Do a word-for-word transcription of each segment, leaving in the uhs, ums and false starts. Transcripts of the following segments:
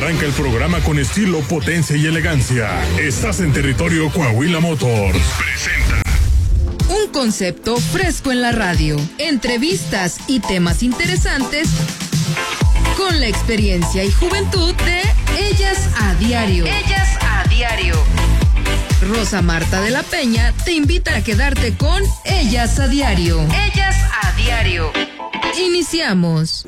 Arranca el programa con estilo, potencia y elegancia. Estás en territorio Coahuila Motors. Presenta un concepto fresco en la radio. Entrevistas y temas interesantes con la experiencia y juventud de Ellas a Diario. Ellas a Diario. Rosa Marta de la Peña te invita a quedarte con Ellas a Diario. Ellas a Diario. Iniciamos.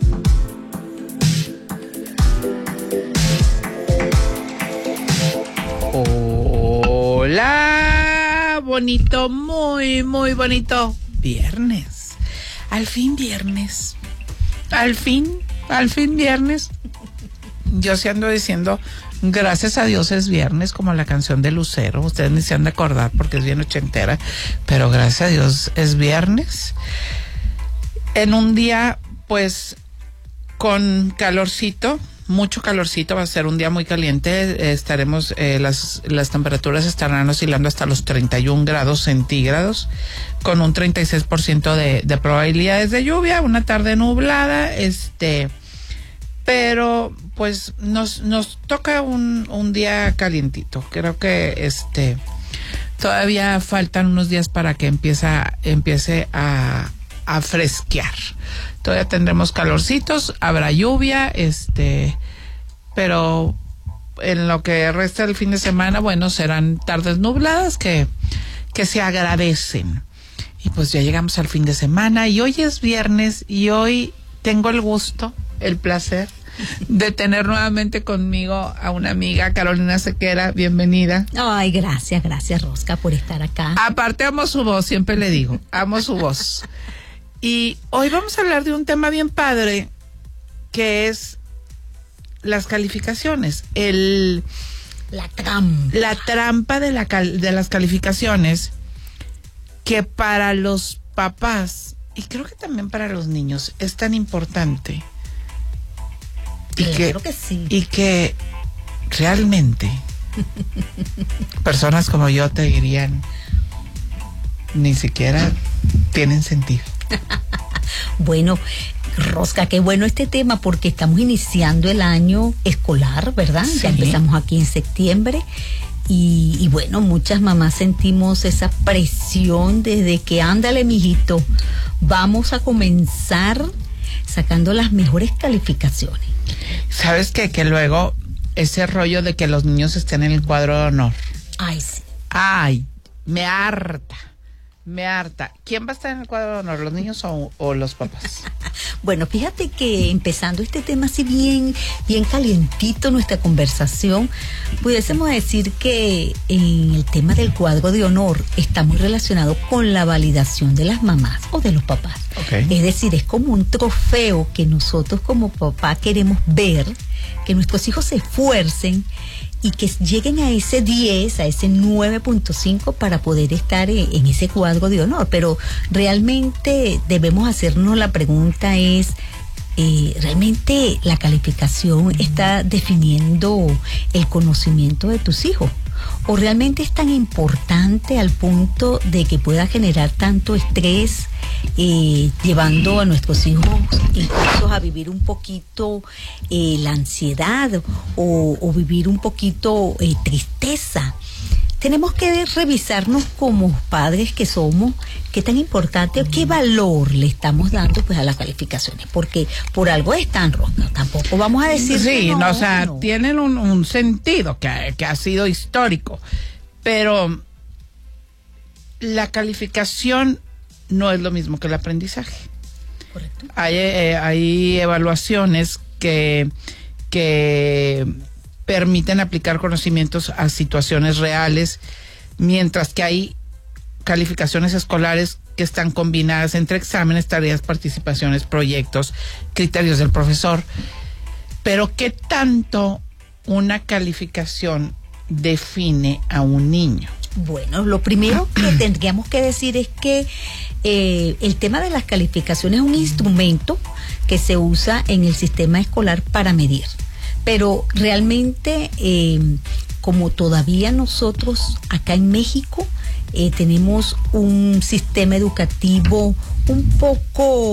Hola, bonito, muy, muy bonito viernes. Al fin viernes. Al fin, al fin viernes. Yo sí ando diciendo, gracias a Dios es viernes, como la canción de Lucero. Ustedes ni se han de acordar porque es bien ochentera, pero gracias a Dios es viernes. En un día, pues, con calorcito, mucho calorcito, va a ser un día muy caliente. Estaremos, eh, las, las temperaturas estarán oscilando hasta los treinta y un grados centígrados, con un treinta y seis por ciento de, de probabilidades de lluvia, una tarde nublada, este... pero pues nos nos toca un, un día calientito. Creo que este todavía faltan unos días para que empieza, empiece a, a fresquear. Todavía tendremos calorcitos, habrá lluvia, este, pero en lo que resta del fin de semana, bueno, serán tardes nubladas que, que se agradecen. Y pues ya llegamos al fin de semana y hoy es viernes y hoy tengo el gusto, el placer de tener nuevamente conmigo a una amiga, Carolina Sequera. Bienvenida. Ay, gracias, gracias, Rosca, por estar acá. Aparte amo su voz, siempre le digo, amo su voz. Y hoy vamos a hablar de un tema bien padre, que es las calificaciones, el la trampa, la trampa de la cal, de las calificaciones, que para los papás y creo que también para los niños es tan importante. Y claro que, que sí. Y que realmente personas como yo te dirían, ni siquiera tienen sentido. Bueno, Rosca, qué bueno este tema porque estamos iniciando el año escolar, ¿verdad? Sí. Ya empezamos aquí en septiembre y, y bueno, muchas mamás sentimos esa presión desde que ándale, mijito, vamos a comenzar sacando las mejores calificaciones. ¿Sabes qué? Que luego ese rollo de que los niños estén en el cuadro de honor. Ay, sí. Ay, me harta, me harta. ¿Quién va a estar en el cuadro de honor, los niños o, o los papás? Bueno, fíjate que empezando este tema así bien, bien calientito, nuestra conversación, pudiésemos decir que en el tema del cuadro de honor está muy relacionado con la validación de las mamás o de los papás. Okay. Es decir, es como un trofeo que nosotros como papá queremos ver, que nuestros hijos se esfuercen y que lleguen a ese diez, a ese nueve punto cinco para poder estar en, en ese cuadro de honor. Pero realmente debemos hacernos la pregunta es, eh, ¿realmente la calificación está definiendo el conocimiento de tus hijos? ¿O realmente es tan importante al punto de que pueda generar tanto estrés, eh, llevando a nuestros hijos incluso a vivir un poquito eh, la ansiedad o, o vivir un poquito eh, tristeza? Tenemos que revisarnos como padres que somos, qué tan importante, qué valor le estamos dando pues a las calificaciones, porque por algo están, Rosca, tampoco vamos a decir sí, que no, no, o sea, no. tienen un, un sentido que, que ha sido histórico, pero la calificación no es lo mismo que el aprendizaje. Correcto. Hay, eh, hay evaluaciones que que permiten aplicar conocimientos a situaciones reales, mientras que hay calificaciones escolares que están combinadas entre exámenes, tareas, participaciones, proyectos, criterios del profesor. Pero ¿qué tanto una calificación define a un niño? Bueno, lo primero que tendríamos que decir es que eh, el tema de las calificaciones es un instrumento que se usa en el sistema escolar para medir. Pero realmente, eh, como todavía nosotros acá en México eh, tenemos un sistema educativo un poco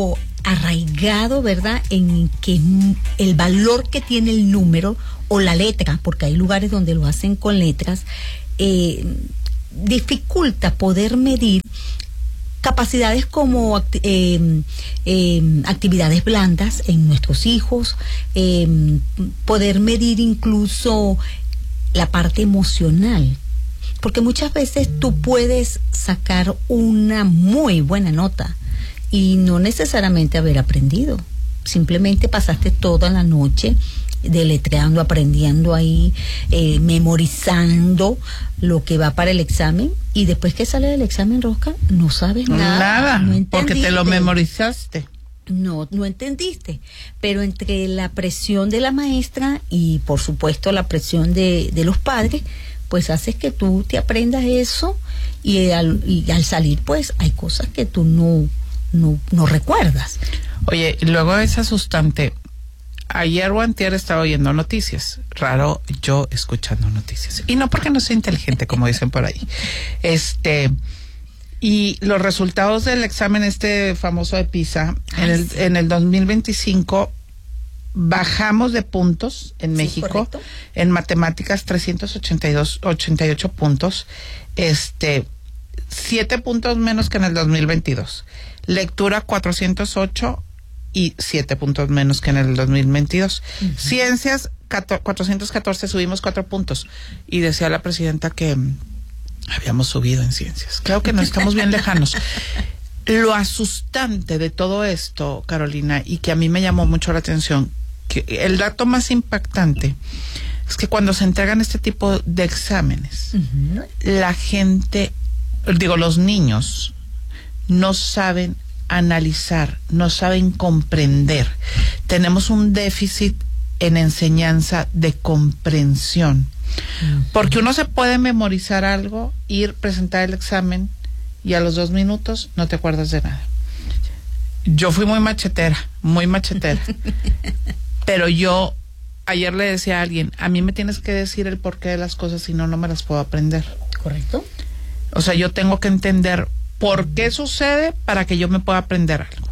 arraigado, ¿verdad?, en que el valor que tiene el número o la letra, porque hay lugares donde lo hacen con letras, eh, dificulta poder medir capacidades como eh, eh, actividades blandas en nuestros hijos, eh, poder medir incluso la parte emocional, porque muchas veces tú puedes sacar una muy buena nota y no necesariamente haber aprendido, simplemente pasaste toda la noche deletreando, aprendiendo ahí, eh, memorizando lo que va para el examen, y después que sale del examen, Rosca, no sabes nada. Nada, no porque te lo memorizaste. No, no entendiste. Pero entre la presión de la maestra y, por supuesto, la presión de, de los padres, pues haces que tú te aprendas eso, y al, y al salir, pues, hay cosas que tú no, no, no recuerdas. Oye, luego es asustante. Ayer o antier estaba oyendo noticias. Raro yo escuchando noticias. Y no porque no soy inteligente, como dicen por ahí. Este, y los resultados del examen este famoso de PISA, Ay, en el, sí. en el dos mil veinticinco bajamos de puntos en Sí, México. correcto. En matemáticas trescientos ochenta y dos, ochenta y ocho puntos. Este, siete puntos menos que en el dos mil veintidós. Lectura cuatrocientos ocho y siete puntos menos que en el dos mil veintidós. Uh-huh. Ciencias, cuatrocientos catorce, subimos cuatro puntos. Y decía la presidenta que mm, habíamos subido en ciencias. Claro que no, estamos bien lejanos. Lo asustante de todo esto, Carolina, y que a mí me llamó mucho la atención, que el dato más impactante es que cuando se entregan este tipo de exámenes, uh-huh, la gente, digo, los niños no saben analizar, no saben comprender. Tenemos un déficit en enseñanza de comprensión, uh-huh, porque uno se puede memorizar algo, ir, presentar el examen y a los dos minutos no te acuerdas de nada. Yo fui muy machetera, muy machetera, pero yo ayer le decía a alguien, a mí me tienes que decir el porqué de las cosas, si no, no me las puedo aprender. ¿Correcto? O sea, yo tengo que entender por qué sucede para que yo me pueda aprender algo.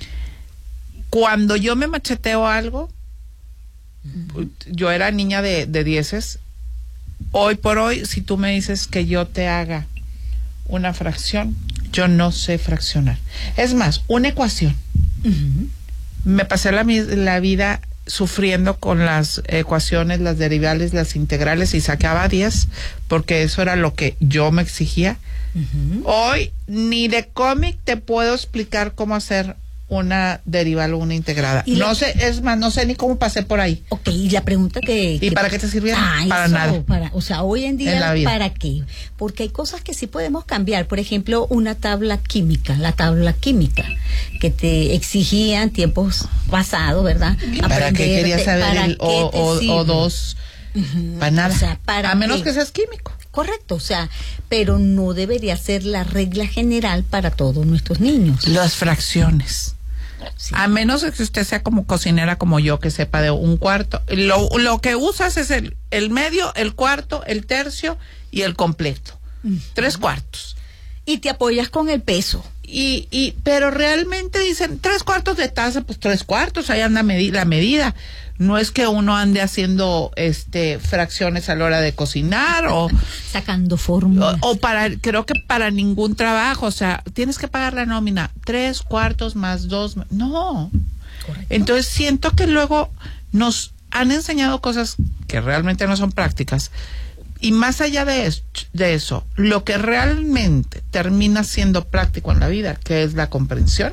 Cuando yo me macheteo algo, uh-huh, yo era niña de, de dieces, hoy por hoy, si tú me dices que yo te haga una fracción, yo no sé fraccionar. Es más, una ecuación. Uh-huh. Me pasé la, la vida sufriendo con las ecuaciones, las derivales, las integrales, y sacaba diez, porque eso era lo que yo me exigía. Uh-huh. Hoy ni de cómic te puedo explicar cómo hacer una derival o una integrada. No la... sé, es más, no sé ni cómo pasé por ahí. Ok, y la pregunta que... ¿Y que... para qué te sirvieron? Ah, para eso, nada. Para, o sea, hoy en día, en ¿para qué? Porque hay cosas que sí podemos cambiar. Por ejemplo, una tabla química, la tabla química, que te exigían tiempos pasados, ¿verdad? ¿Y para qué querías saber el O, o, o dos? Uh-huh. Para nada. O sea, ¿para a qué? Menos que seas químico. Correcto, o sea, pero no debería ser la regla general para todos nuestros niños. Las fracciones. Sí. A menos que usted sea como cocinera como yo, que sepa de un cuarto. Lo, lo que usas es el, el medio, el cuarto, el tercio y el completo. Uh-huh. Tres cuartos. Y te apoyas con el peso. Y, y, pero realmente dicen tres cuartos de taza, pues tres cuartos, ahí anda medi- la medida. No es que uno ande haciendo este fracciones a la hora de cocinar o sacando fórmulas. O, o para, creo que para ningún trabajo, o sea, tienes que pagar la nómina, tres cuartos más dos, no. Correcto. Entonces siento que luego nos han enseñado cosas que realmente no son prácticas. Y más allá de, es, de eso, lo que realmente termina siendo práctico en la vida, que es la comprensión,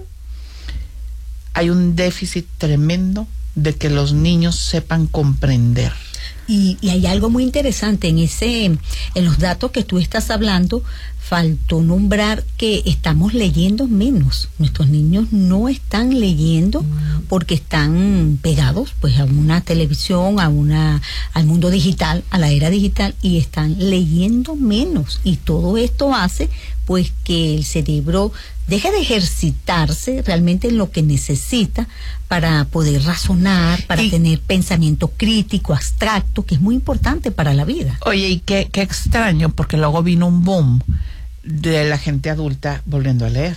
hay un déficit tremendo de que los niños sepan comprender. Y, y hay algo muy interesante en ese, en los datos que tú estás hablando. Faltó nombrar que estamos leyendo menos. Nuestros niños no están leyendo porque están pegados pues a una televisión, a una, al mundo digital, a la era digital, y están leyendo menos. Y todo esto hace pues que el cerebro deje de ejercitarse realmente en lo que necesita para poder razonar, para y, tener pensamiento crítico, abstracto, que es muy importante para la vida. Oye, y qué, qué extraño, porque luego vino un boom de la gente adulta volviendo a leer.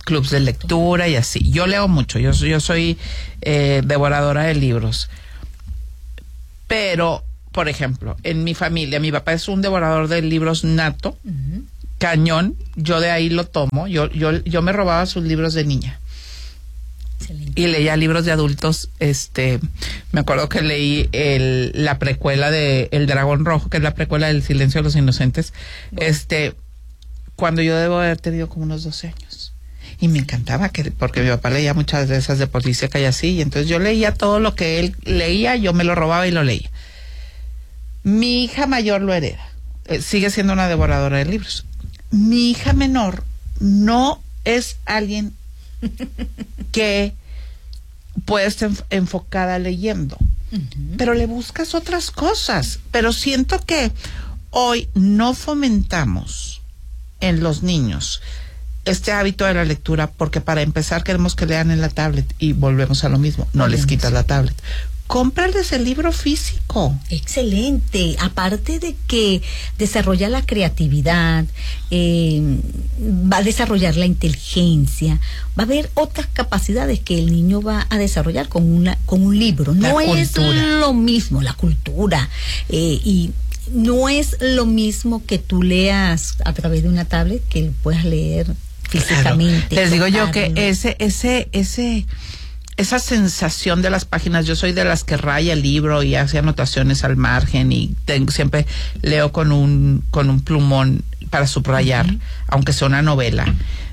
clubs de lectura y así. Yo leo mucho, yo, yo soy eh, devoradora de libros. Pero, por ejemplo, en mi familia, mi papá es un devorador de libros nato, uh-huh. cañón, yo de ahí lo tomo, yo, yo, yo me robaba sus libros de niña. Excelente. Y leía libros de adultos, este, me acuerdo que leí el, la precuela de El Dragón Rojo, que es la precuela del Silencio de los Inocentes, bueno. este, cuando yo debo haber tenido como unos doce años. Y me encantaba, que porque mi papá leía muchas de esas de policía y así, y entonces yo leía todo lo que él leía, yo me lo robaba y lo leía. Mi hija mayor lo hereda, eh, sigue siendo una devoradora de libros. Mi hija menor no es alguien que puede estar enfocada leyendo, uh-huh. pero le buscas otras cosas. Pero siento que hoy no fomentamos en los niños este hábito de la lectura, porque para empezar queremos que lean en la tablet y volvemos a lo mismo, no les quitas la tablet. Cómprales el libro físico. Excelente. Aparte de que desarrolla la creatividad, eh, va a desarrollar la inteligencia, va a haber otras capacidades que el niño va a desarrollar con una con un libro. No es lo mismo la cultura eh, y no es lo mismo que tú leas a través de una tablet que puedas leer físicamente. Claro. Les digo yo que ese ese ese esa sensación de las páginas, yo soy de las que raya el libro y hace anotaciones al margen y tengo, siempre leo con un con un plumón para subrayar, uh-huh. aunque sea una novela.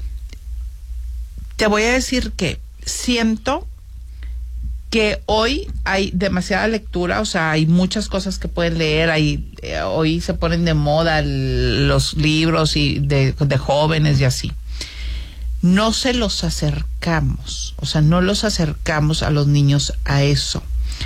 Te voy a decir que siento que hoy hay demasiada lectura, o sea, hay muchas cosas que pueden leer, hay, eh, hoy se ponen de moda el, los libros y de, de jóvenes y así. No se los acercamos, o sea, no los acercamos a los niños a eso.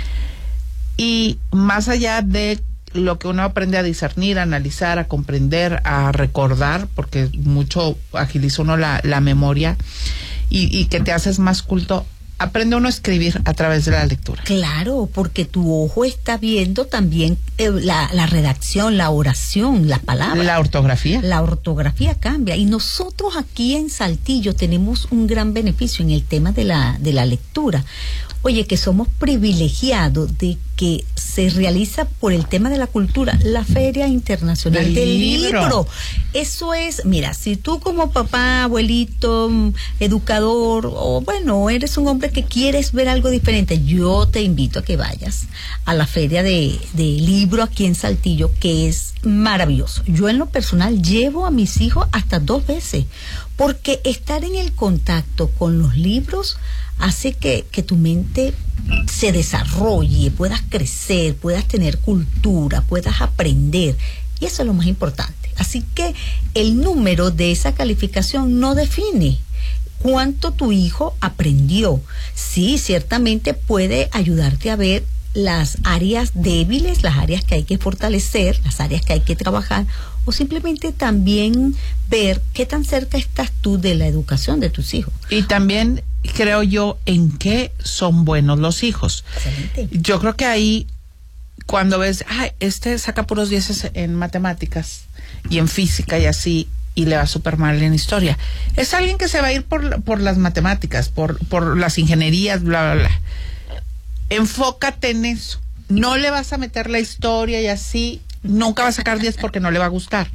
Y más allá de lo que uno aprende a discernir, a analizar, a comprender, a recordar, porque mucho agiliza uno la, la memoria y, y que te haces más culto, aprende uno a escribir a través de la lectura. Claro, porque tu ojo está viendo también eh, la, la redacción, la oración, las palabras. La ortografía. La ortografía cambia. Y nosotros aquí en Saltillo tenemos un gran beneficio en el tema de la, de la lectura. Oye, que somos privilegiados de que se realiza por el tema de la cultura la Feria Internacional del, del libro. libro. Eso es, mira, si tú como papá, abuelito, educador, o bueno, eres un hombre que quieres ver algo diferente, yo te invito a que vayas a la Feria de, de Libro aquí en Saltillo, que es maravilloso. Yo en lo personal llevo a mis hijos hasta dos veces, porque estar en el contacto con los libros hace que, que tu mente se desarrolle, puedas crecer, puedas tener cultura, puedas aprender, y eso es lo más importante. Así que el número de esa calificación no define cuánto tu hijo aprendió. Sí, ciertamente puede ayudarte a ver las áreas débiles, las áreas que hay que fortalecer, las áreas que hay que trabajar, o simplemente también ver qué tan cerca estás tú de la educación de tus hijos. Y también creo yo en qué son buenos los hijos. Excelente. Yo creo que ahí, cuando ves, ay, este saca puros dieces en matemáticas y en física y así, y le va súper mal en historia, es alguien que se va a ir por, por las matemáticas, por, por las ingenierías, bla, bla, bla. Enfócate en eso. No le vas a meter la historia y así, nunca va a sacar diez porque no le va a gustar.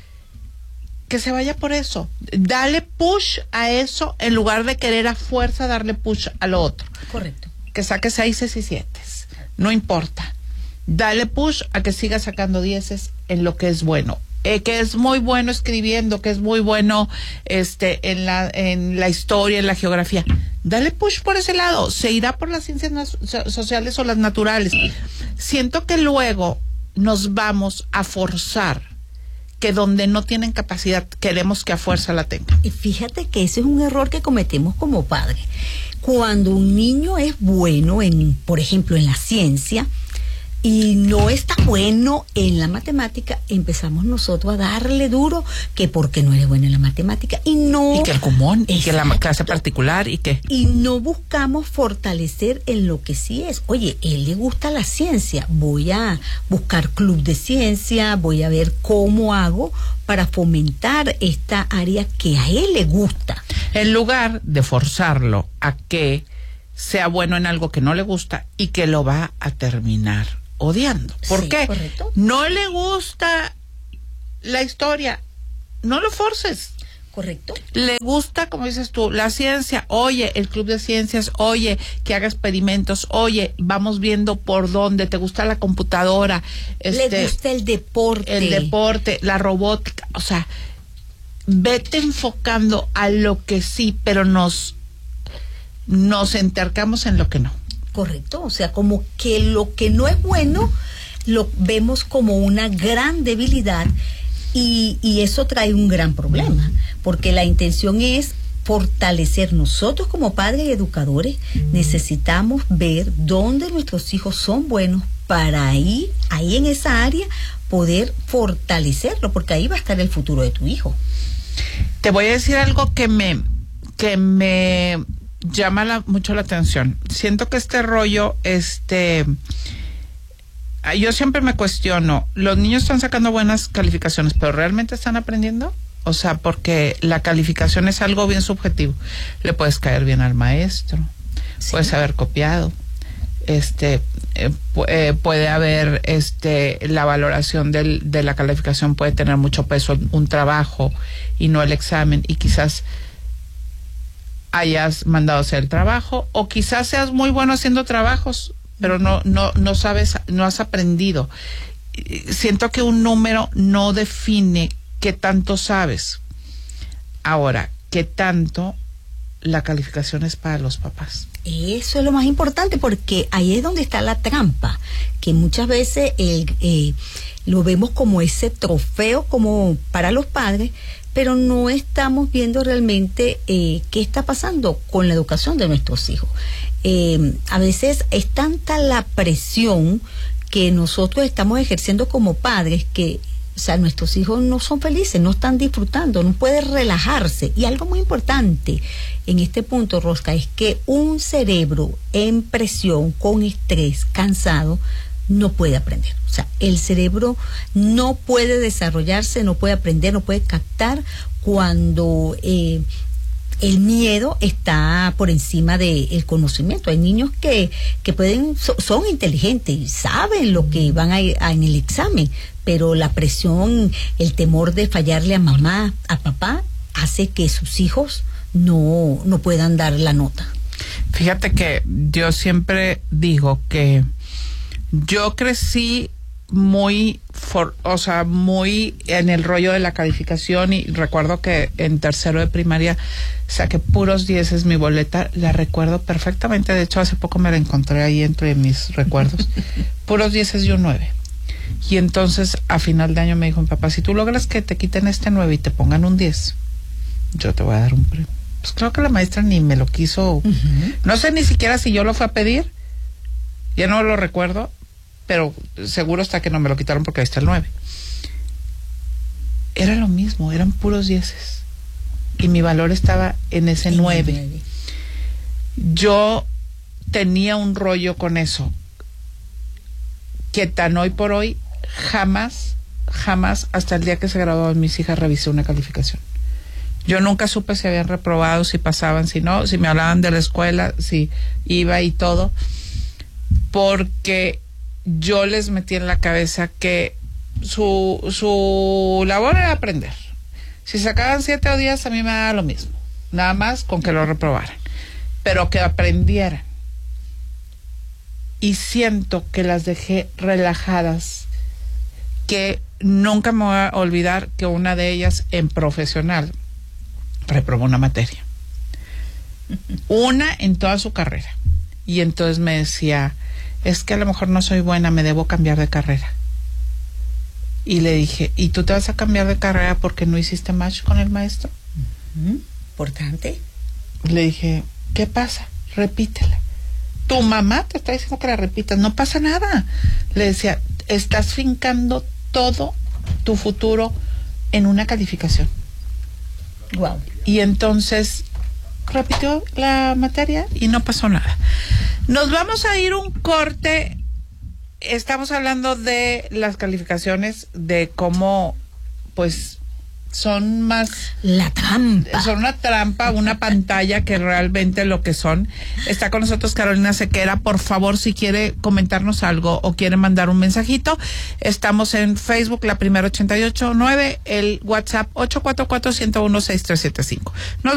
Que se vaya por eso. Dale push a eso en lugar de querer a fuerza darle push a lo otro. Correcto. Que saque seis y siete. No importa. Dale push a que siga sacando dieces en lo que es bueno. Eh, que es muy bueno escribiendo, que es muy bueno este en la en la historia, en la geografía. Dale push por ese lado. Se irá por las ciencias sociales o las naturales. Siento que luego nos vamos a forzar que donde no tienen capacidad queremos que a fuerza la tengan. Y fíjate que ese es un error que cometemos como padres. Cuando un niño es bueno en, por ejemplo, en la ciencia, y no está bueno en la matemática, empezamos nosotros a darle duro que porque no eres bueno en la matemática y no... Y que el común, y que la Exacto. clase particular, y que... Y no buscamos fortalecer en lo que sí es. Oye, él le gusta la ciencia, voy a buscar club de ciencia, voy a ver cómo hago para fomentar esta área que a él le gusta. En lugar de forzarlo a que sea bueno en algo que no le gusta y que lo va a terminar odiando. ¿Por Sí, qué? correcto. No le gusta la historia, no lo forces. ¿Correcto? Le gusta, como dices tú, la ciencia. Oye, el club de ciencias, oye, que haga experimentos, oye, vamos viendo por dónde. ¿Te gusta la computadora? Le Este, gusta el deporte. el deporte, la robótica. O sea, vete enfocando a lo que sí, pero nos, nos entercamos en lo que no. Correcto, o sea, como que lo que no es bueno lo vemos como una gran debilidad y, y eso trae un gran problema, porque la intención es fortalecer. Nosotros como padres y educadores necesitamos ver dónde nuestros hijos son buenos para ahí, ahí en esa área poder fortalecerlo, porque ahí va a estar el futuro de tu hijo. Te voy a decir algo que me, que me llama la, mucho la atención. Siento que este rollo, este, yo siempre me cuestiono, los niños están sacando buenas calificaciones, pero ¿realmente están aprendiendo? O sea, porque la calificación es algo bien subjetivo. Le puedes caer bien al maestro, sí. Puedes haber copiado, este, eh, pu eh, puede haber, este, la valoración del, de la calificación puede tener mucho peso en un trabajo y no el examen, y quizás hayas mandado hacer el trabajo, o quizás seas muy bueno haciendo trabajos, pero no, no, no sabes, no has aprendido. Siento que un número no define qué tanto sabes. Ahora, qué tanto la calificación es para los papás. Eso es lo más importante, porque ahí es donde está la trampa, que muchas veces el, eh, lo vemos como ese trofeo como para los padres, pero no estamos viendo realmente eh, qué está pasando con la educación de nuestros hijos. Eh, a veces es tanta la presión que nosotros estamos ejerciendo como padres que, o sea, nuestros hijos no son felices, no están disfrutando, no pueden relajarse. Y algo muy importante en este punto, Rosca, es que un cerebro en presión, con estrés, cansado, no puede aprender. O sea, el cerebro no puede desarrollarse, no puede aprender, no puede captar cuando eh, el miedo está por encima del conocimiento. Hay niños que, que pueden, so, son inteligentes y saben lo que van a, a en el examen, pero la presión, el temor de fallarle a mamá, a papá, hace que sus hijos no, no puedan dar la nota. Fíjate que yo siempre digo que yo crecí muy, for, o sea, muy en el rollo de la calificación, y recuerdo que en tercero de primaria saqué puros dieces. Mi boleta la recuerdo perfectamente, de hecho hace poco me la encontré ahí entre mis recuerdos, puros dieces y un nueve. Y entonces a final de año me dijo mi papá, si tú logras que te quiten este nueve y te pongan un diez, yo te voy a dar un premio. Pues creo que la maestra ni me lo quiso, uh-huh. No sé ni siquiera si yo lo fui a pedir, ya no lo recuerdo, pero seguro está que no me lo quitaron porque ahí está el nueve. Era lo mismo, eran puros dieces. Y mi valor estaba en ese nueve. Yo tenía un rollo con eso, que tan hoy por hoy, jamás, jamás, hasta el día que se graduaban mis hijas, revisé una calificación. Yo nunca supe si habían reprobado, si pasaban, si no, si me hablaban de la escuela, si iba y todo, porque yo les metí en la cabeza que su, su labor era aprender. Si sacaban siete o diez, a mí me daba lo mismo, nada más con que lo reprobaran, pero que aprendieran. Y siento que las dejé relajadas, que nunca me voy a olvidar que una de ellas en profesional reprobó una materia, una en toda su carrera, y entonces me decía, es que a lo mejor no soy buena, me debo cambiar de carrera. Y le dije, ¿y tú te vas a cambiar de carrera porque no hiciste match con el maestro? Uh-huh. Importante. Le dije, ¿qué pasa? Repítela. tu mamá te está diciendo que la repitas, no pasa nada. Le decía, estás fincando todo tu futuro en una calificación. Wow. Y entonces repitió la materia y no pasó nada. Nos vamos a ir un corte. Estamos hablando de las calificaciones, de cómo pues son más... La trampa. Son una trampa, una pantalla que realmente lo que son. Está con nosotros Carolina Sequera. Por favor, si quiere comentarnos algo o quiere mandar un mensajito, estamos en Facebook, La Primera ochenta y ocho nueve, el WhatsApp ocho cuatro cuatro, uno cero uno, seis tres siete cinco. Nos